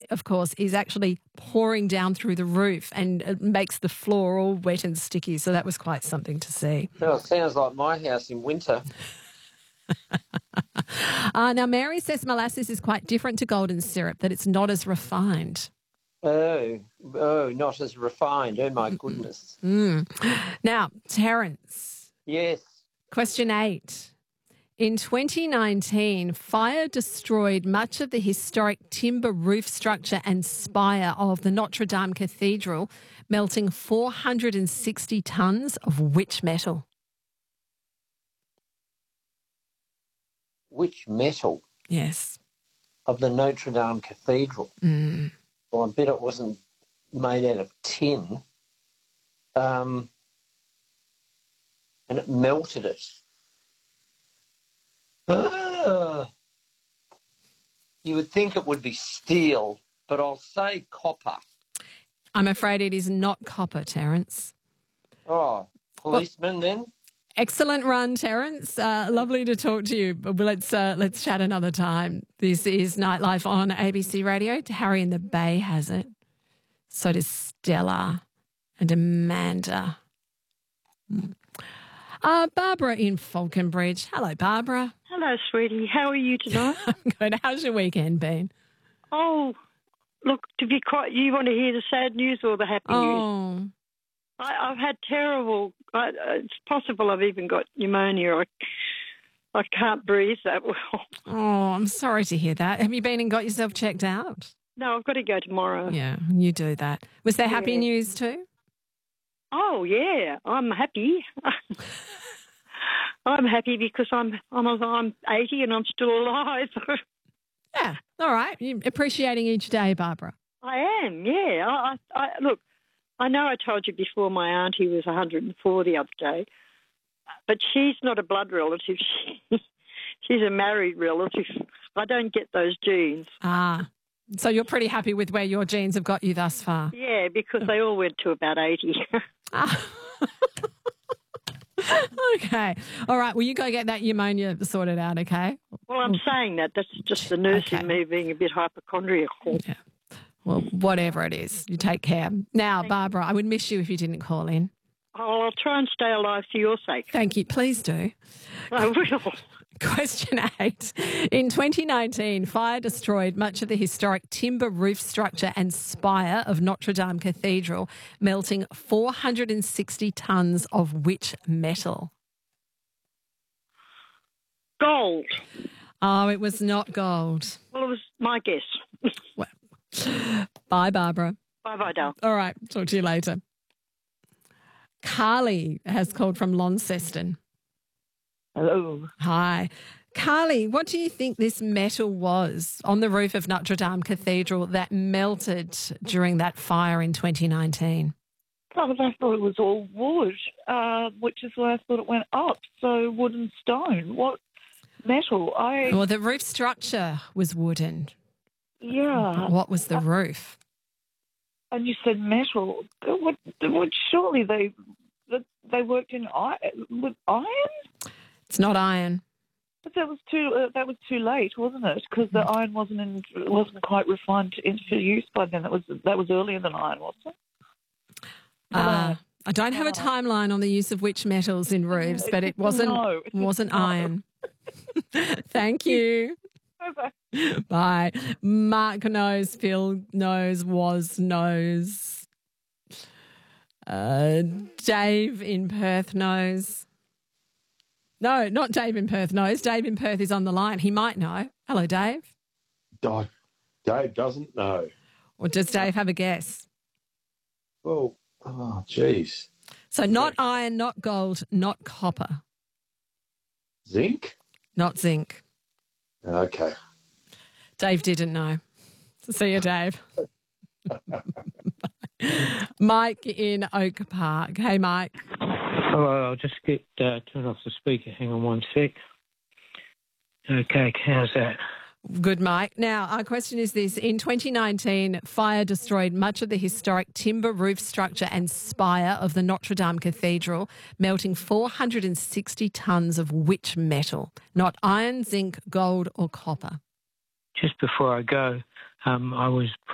of course, is actually pouring down through the roof and it makes the floor all wet and sticky. So that was quite something to see. Oh, it sounds like my house in winter. Now, Mary says molasses is quite different to golden syrup, that it's not as refined. Oh, not as refined. Oh, my goodness. Now, Terence, Yes. question 8. In 2019, fire destroyed much of the historic timber roof structure and spire of the Notre Dame Cathedral, melting 460 tonnes of which metal? Which metal Yes. of the Notre Dame Cathedral? Well, I bet it wasn't made out of tin. And it melted it. You would think it would be steel, but I'll say copper. I'm afraid it is not copper, Terence. Oh, policeman then? Excellent run, Terence. Lovely to talk to you. But let's chat another time. This is Nightlife on ABC Radio. Harry in the Bay has it. So does Stella and Amanda. Barbara in Falconbridge. Hello, Barbara. Hello, sweetie. How are you tonight? I'm good. How's your weekend been? Oh, look, to be quite, you want to hear the sad news or the happy news? Oh, I've had terrible, it's possible I've even got pneumonia. I can't breathe that well. oh, I'm sorry to hear that. Have you been and got yourself checked out? No, I've got to go tomorrow. Yeah, you do that. Was there happy news too? Oh, yeah, I'm happy. I'm happy because I'm 80 and I'm still alive. Yeah, all right. You're appreciating each day, Barbara. I am, yeah. Look, I know I told you before my auntie was 104 the other day, but she's not a blood relative. She's a married relative. I don't get those genes. Ah, so you're pretty happy with where your genes have got you thus far? Yeah, because they all went to about 80. Ah. Okay. All right. Well, you go get that pneumonia sorted out, okay? Well, I'm saying that. That's just the nurse in me being a bit hypochondriacal. Yeah. Well, whatever it is, you take care. Now, Barbara, I would miss you if you didn't call in. Oh, I'll try and stay alive for your sake. Thank you. Please do. I will. Question 8. In 2019, fire destroyed much of the historic timber roof structure and spire of Notre Dame Cathedral, melting 460 tonnes of which metal? Gold. Oh, it was not gold. Well, it was my guess. Well, bye, Barbara. Bye-bye, Dale. All right. Talk to you later. Carly has called from Launceston. Hello. Hi. Carly, what do you think this metal was on the roof of Notre Dame Cathedral that melted during that fire in 2019? Oh, I thought it was all wood, which is why I thought it went up. So wood and stone. What metal? Well, the roof structure was wooden. Yeah. What was the roof? And you said metal. What surely they worked in with iron? It's not iron. But that was too late, wasn't it? Because the iron wasn't quite refined into use by then. That was earlier than iron, wasn't it? I don't have a timeline on the use of which metals in roofs, but it wasn't iron. Thank you. Bye-bye. Bye. Mark knows, Phil knows, knows. Dave in Perth knows. No, not Dave in Perth knows. Dave in Perth is on the line. He might know. Hello, Dave. Dave doesn't know. Or does Dave have a guess? Well, oh, geez. So not iron, not gold, not copper. Zinc? Not zinc. Okay. Dave didn't know. See you, Dave. Mike in Oak Park. Hey, Mike. Hello, I'll just get turned off the speaker. Hang on one sec. Okay, how's that? Good, Mike. Now, our question is this. In 2019, fire destroyed much of the historic timber roof structure and spire of the Notre Dame Cathedral, melting 460 tonnes of which metal? Not iron, zinc, gold or copper. Just before I go, I was